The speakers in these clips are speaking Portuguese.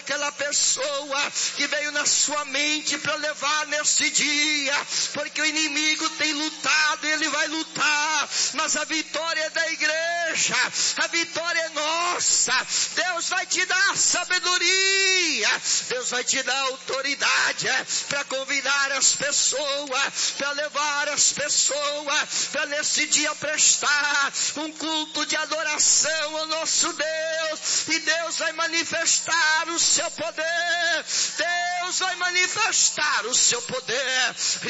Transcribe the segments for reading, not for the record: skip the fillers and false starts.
aquela pessoa que veio na sua mente para levar nesse dia, porque o inimigo tem lutado, ele vai lutar, mas a vitória é da igreja, a vitória é nossa. Deus vai te dar sabedoria, Deus vai te dar autoridade para convidar as pessoas, para levar as pessoas, para nesse dia prestar um culto de adoração ao nosso Deus, e Deus vai manifestar o seu poder, Deus vai manifestar o seu poder.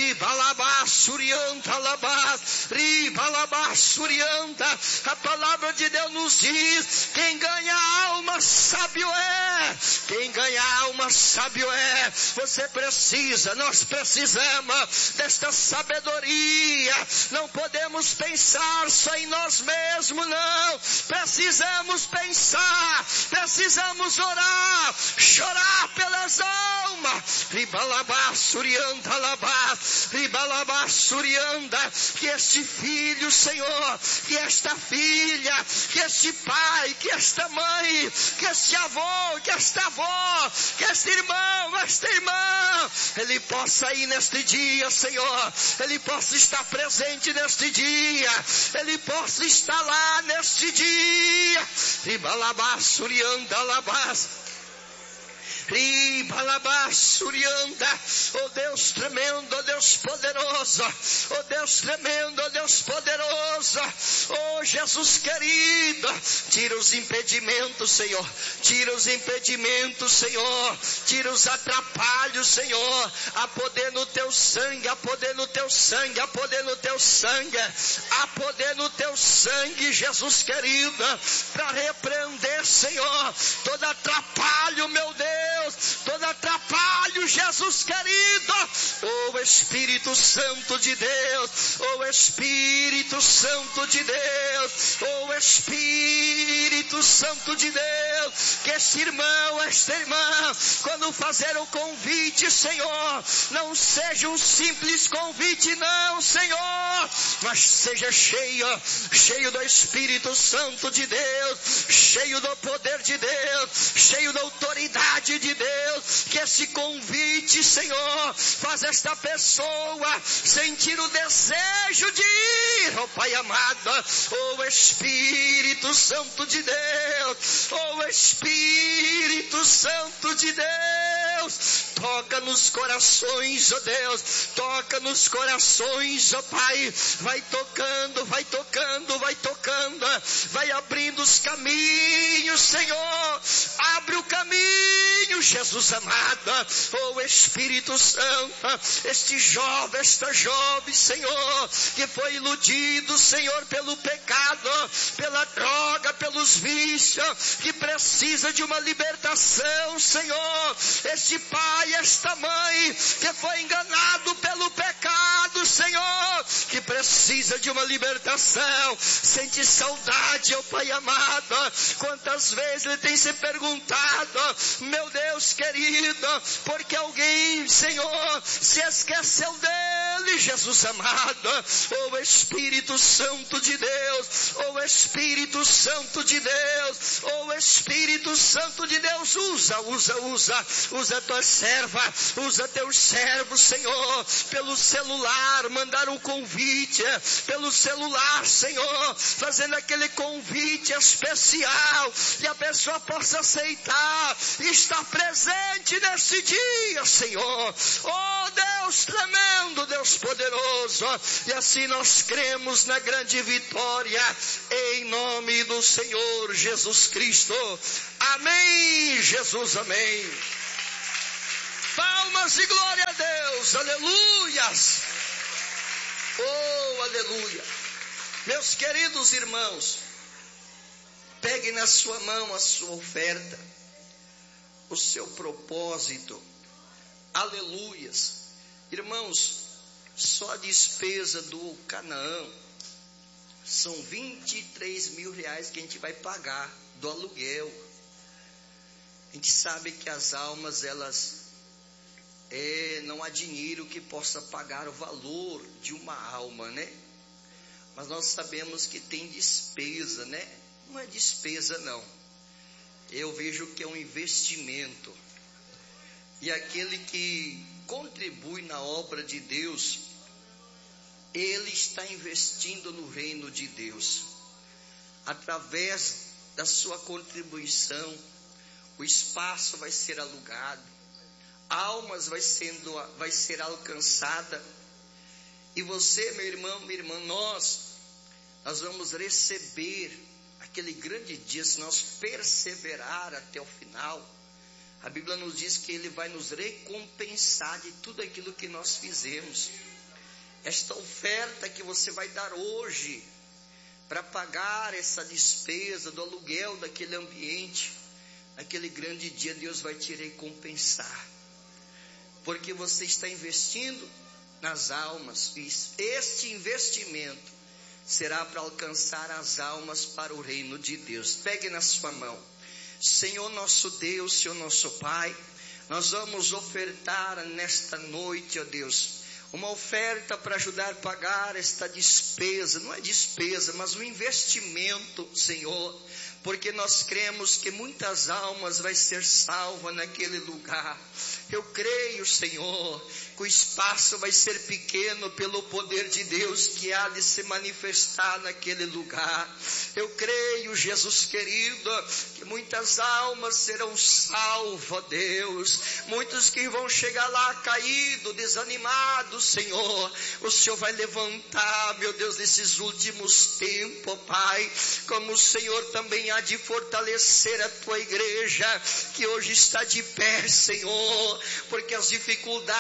A palavra de Deus nos diz: quem ganha a alma sábio é, quem ganha a alma sábio é. Você precisa, nós precisamos desta sabedoria. Não podemos pensar só em nós mesmos, não. Precisamos pensar, precisamos orar, chorar pelas almas. Que este filho, Senhor, que esta filha, que este pai, que esta mãe, que este avô, que esta avó, que este irmão, esta irmã, ele possa ir neste dia, Senhor, ele possa estar presente neste dia, ele possa estar lá neste dia. Oh Deus tremendo, oh Deus poderoso, oh Deus tremendo, oh Deus poderoso, oh Jesus querido, tira os impedimentos, Senhor, tira os impedimentos, Senhor, tira os atrapalhos, Senhor. Há poder no teu sangue, há poder no teu sangue, há poder no teu sangue, há poder no teu sangue, Jesus querido, para repreender, Senhor, todo atrapalho, meu Deus, todo atrapalho, Jesus querido. Oh Espírito Santo de Deus, oh Espírito Santo de Deus, oh Espírito Santo de Deus, que este irmão, esta irmã, quando fazer o convite, Senhor, não seja um simples convite, não, Senhor, mas seja cheio do Espírito Santo de Deus, cheio do poder de Deus, cheio da autoridade de Deus. Que esse convite, Senhor, faz esta pessoa sentir o desejo de ir, oh Pai amado, oh Espírito Santo de Deus, oh Espírito Santo de Deus, toca nos corações, oh Deus, toca nos corações, oh Pai, vai tocando, vai tocando, vai tocando, vai abrindo os caminhos, Senhor, abre o caminho, Jesus amado, oh Espírito Santo, este jovem, esta jovem, Senhor, que foi iludido, Senhor, pelo pecado, pela droga, pelos vícios, que precisa de uma libertação, Senhor, este pai, esta mãe, que foi enganado pelo pecado, Senhor, que precisa de uma libertação, sente saudade, oh Pai amado. Quantas vezes ele tem se perguntado, meu Deus querido, porque alguém, Senhor, se esqueceu dele, Jesus amado, oh Espírito Santo de Deus, oh Espírito Santo de Deus, oh Espírito Santo de Deus, usa tua serva, usa teus servos, Senhor, pelo celular, mandar um convite, pelo celular, Senhor, fazendo aquele convite especial, e a pessoa possa aceitar, e estar presente nesse dia, Senhor, oh Deus tremendo, Deus poderoso, e assim nós cremos na grande vitória, em nome do Senhor Jesus Cristo, amém, Jesus, amém. Palmas e glória a Deus, aleluias, oh aleluia. Meus queridos irmãos, pegue na sua mão a sua oferta, o seu propósito, aleluias. Irmãos, só a despesa do Canaã são 23 mil reais que a gente vai pagar do aluguel. A gente sabe que as almas, elas não há dinheiro que possa pagar o valor de uma alma, né? Mas nós sabemos que tem despesa, né? Não é despesa não. eu vejo que é um investimento. E aquele que contribui na obra de Deus, ele está investindo no reino de Deus. Através da sua contribuição, o espaço vai ser alugado, almas vai ser alcançada. E você, meu irmão, minha irmã, nós vamos receber aquele grande dia, se nós perseverar até o final. A Bíblia nos diz que Ele vai nos recompensar de tudo aquilo que nós fizemos. Esta oferta que você vai dar hoje, para pagar essa despesa do aluguel daquele ambiente, naquele grande dia Deus vai te recompensar. Porque você está investindo nas almas. E este investimento será para alcançar as almas para o reino de Deus. Pegue na sua mão. Senhor nosso Deus, Senhor nosso Pai, nós vamos ofertar nesta noite, ó Deus, uma oferta para ajudar a pagar esta despesa. Não é despesa, mas um investimento, Senhor, porque nós cremos que muitas almas vai ser salva naquele lugar. Eu creio, Senhor, que o espaço vai ser pequeno pelo poder de Deus que há de se manifestar naquele lugar. Eu creio, Jesus querido, que muitas almas serão salvas, Deus. Muitos que vão chegar lá caídos, desanimados, Senhor, o Senhor vai levantar, meu Deus, nesses últimos tempos, Pai, como o Senhor também há de fortalecer a tua igreja, que hoje está de pé, Senhor, porque as dificuldades